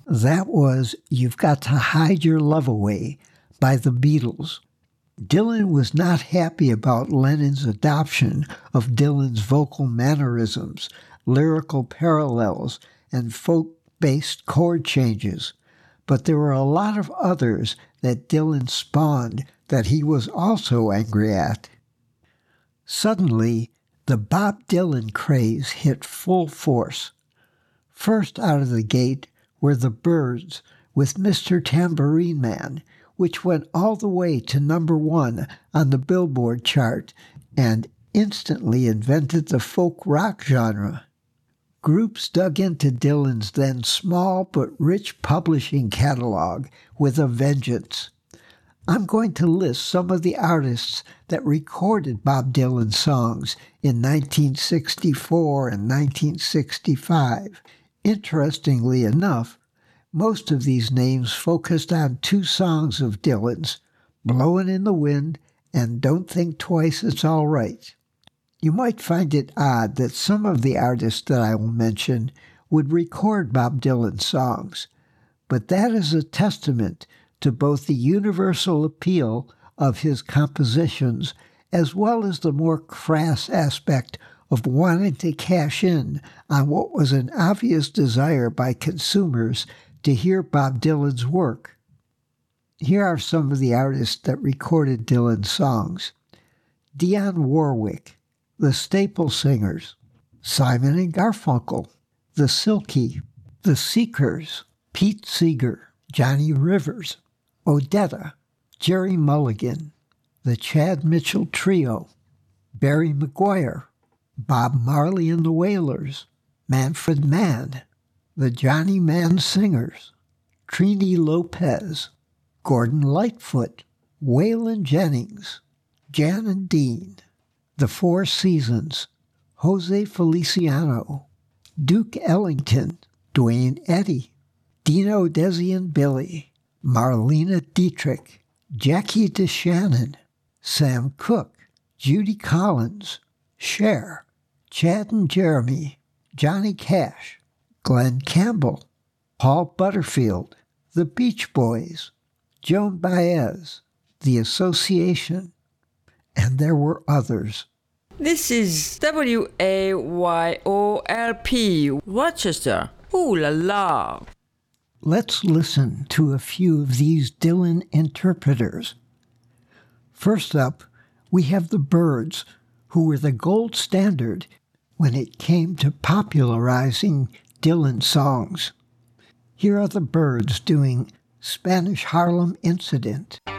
That was You've Got to Hide Your Love Away by the Beatles. Dylan was not happy about Lennon's adoption of Dylan's vocal mannerisms, lyrical parallels, and folk-based chord changes, but there were a lot of others that Dylan spawned that he was also angry at. Suddenly, the Bob Dylan craze hit full force. First out of the gate were the Byrds with Mr. Tambourine Man, which went all the way to number 1 on the Billboard chart and instantly invented the folk rock genre. Groups dug into Dylan's then small but rich publishing catalog with a vengeance. I'm going to list some of the artists that recorded Bob Dylan songs in 1964 and 1965. Interestingly enough, most of these names focused on 2 songs of Dylan's, Blowin' in the Wind and Don't Think Twice, It's All Right. You might find it odd that some of the artists that I will mention would record Bob Dylan songs, but that is a testament to both the universal appeal of his compositions as well as the more crass aspect of wanting to cash in on what was an obvious desire by consumers to hear Bob Dylan's work. Here are some of the artists that recorded Dylan's songs: Dionne Warwick, the Staple Singers, Simon and Garfunkel, the Silky, the Seekers, Pete Seeger, Johnny Rivers, Odetta, Jerry Mulligan, the Chad Mitchell Trio, Barry McGuire, Bob Marley and the Wailers, Manfred Mann, the Johnny Mann Singers, Trini Lopez, Gordon Lightfoot, Waylon Jennings, Jan and Dean, the Four Seasons, Jose Feliciano, Duke Ellington, Duane Eddy, Dino Desi and Billy, Marlena Dietrich, Jackie DeShannon, Sam Cooke, Judy Collins, Cher, Chad and Jeremy, Johnny Cash, Glenn Campbell, Paul Butterfield, the Beach Boys, Joan Baez, The Association, and there were others. This is WAYOLP, Rochester. Ooh la la. Let's listen to a few of these Dylan interpreters. First up, we have the Byrds, who were the gold standard when it came to popularizing Dylan songs. Here are the Byrds doing Spanish Harlem Incident.